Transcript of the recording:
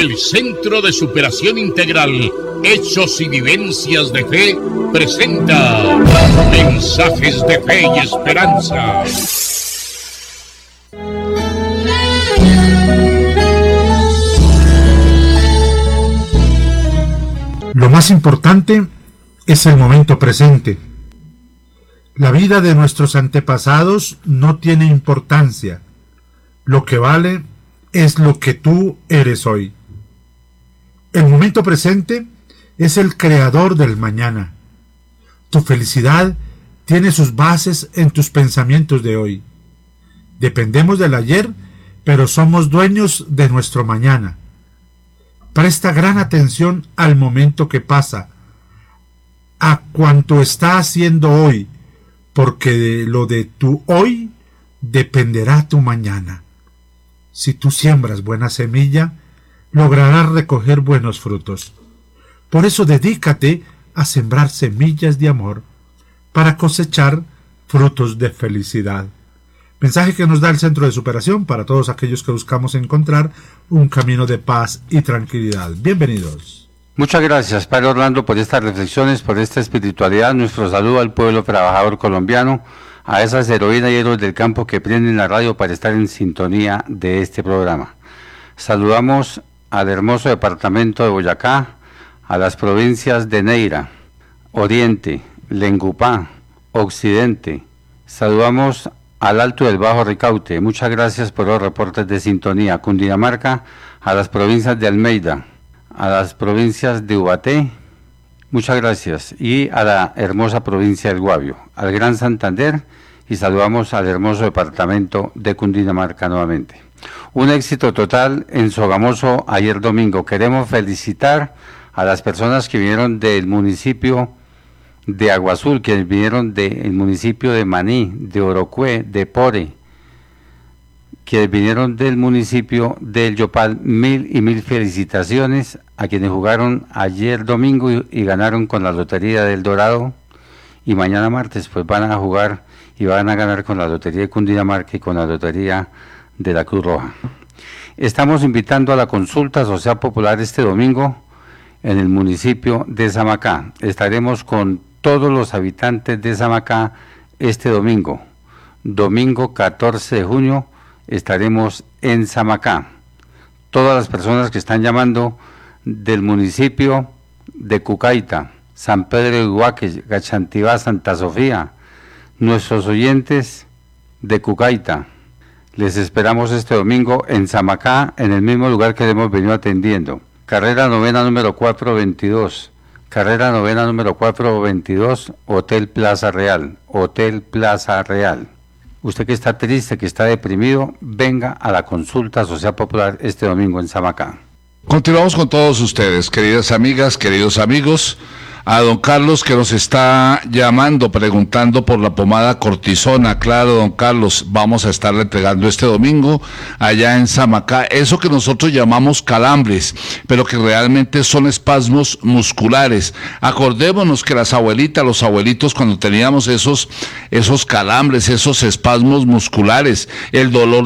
El Centro de Superación Integral, Hechos y Vivencias de Fe, presenta Mensajes de Fe y Esperanza. Lo más importante es el momento presente. La vida de nuestros antepasados no tiene importancia. Lo que vale es lo que tú eres hoy. El momento presente es el creador del mañana. Tu felicidad tiene sus bases en tus pensamientos de hoy. Dependemos del ayer, pero somos dueños de nuestro mañana. Presta gran atención al momento que pasa, a cuanto está haciendo hoy, porque de lo de tu hoy dependerá tu mañana. Si tú siembras buena semilla, lograrás recoger buenos frutos. Por eso dedícate a sembrar semillas de amor para cosechar frutos de felicidad. Mensaje que nos da el Centro de Superación para todos aquellos que buscamos encontrar un camino de paz y tranquilidad. Bienvenidos. Muchas gracias, Padre Orlando, por estas reflexiones, por esta espiritualidad. Nuestro saludo al pueblo trabajador colombiano, a esas heroínas y héroes del campo que prenden la radio para estar en sintonía de este programa. Saludamos al hermoso departamento de Boyacá, a las provincias de Neira, Oriente, Lengupá, Occidente. Saludamos al Alto del Bajo Ricaute. Muchas gracias por los reportes de sintonía. Cundinamarca, a las provincias de Almeida, a las provincias de Ubaté, muchas gracias, y a la hermosa provincia del Guavio, al Gran Santander, y saludamos al hermoso departamento de Cundinamarca nuevamente. Un éxito total en Sogamoso ayer domingo. Queremos felicitar a las personas que vinieron del municipio de Agua Azul, que vinieron del municipio de Maní, de Orocué, de Pore, que vinieron del municipio del Yopal. Mil felicitaciones a quienes jugaron ayer domingo y ganaron con la Lotería del Dorado, y mañana martes pues van a jugar y van a ganar con la Lotería de Cundinamarca y con la Lotería de la Cruz Roja. Estamos invitando a la consulta social popular este domingo en el municipio de Samacá. Estaremos con todos los habitantes de Samacá este domingo 14 de junio, estaremos en Samacá. Todas las personas que están llamando del municipio de Cucaita, San Pedro de Iguaque, Gachantivá, Santa Sofía, nuestros oyentes de Cucaita, les esperamos este domingo en Samacá, en el mismo lugar que hemos venido atendiendo. Carrera novena número 422. Carrera novena número 422, Hotel Plaza Real. Hotel Plaza Real. Usted que está triste, que está deprimido, venga a la consulta social popular este domingo en Samacá. Continuamos con todos ustedes, queridas amigas, queridos amigos. A don Carlos, que nos está llamando, preguntando por la pomada cortisona. Claro, don Carlos, vamos a estarle entregando este domingo allá en Samacá eso que nosotros llamamos calambres, pero que realmente son espasmos musculares. Acordémonos que las abuelitas, los abuelitos, cuando teníamos esos calambres, esos espasmos musculares, el dolor